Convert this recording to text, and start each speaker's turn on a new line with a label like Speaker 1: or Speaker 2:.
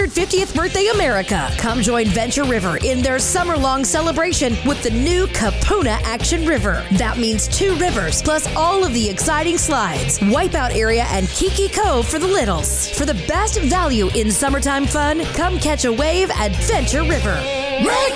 Speaker 1: 150th Birthday America. Come join Venture River in their summer-long celebration with the new Capona Action River. That means 2 rivers, plus all of the exciting slides, Wipeout Area, and Kiki Cove for the littles. For the best value in summertime fun, come catch a wave at Venture River.